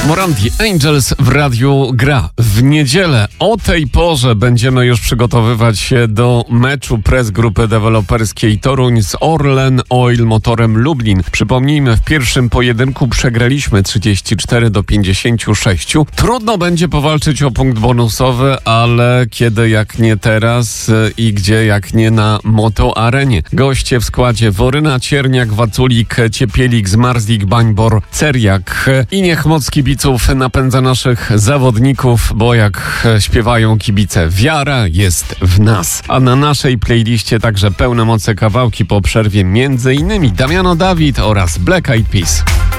Morandi Angels w radiu gra. W niedzielę o tej porze będziemy już przygotowywać się do meczu press grupy deweloperskiej Toruń z Orlen Oil Motorem Lublin. Przypomnijmy, w pierwszym pojedynku przegraliśmy 34-56. Trudno będzie powalczyć o punkt bonusowy, ale kiedy jak nie teraz i gdzie jak nie na Moto Arenie. Goście w składzie: Woryna, Cierniak, Waculik, Ciepielik, Zmarzlik, Bańbor, Ceriak. I niech moc kibiców napędza naszych zawodników, bo jak śpiewają kibice, wiara jest w nas. A na naszej playliście także pełne moce kawałki po przerwie, m.in. Damiano David oraz Black Eyed Peas.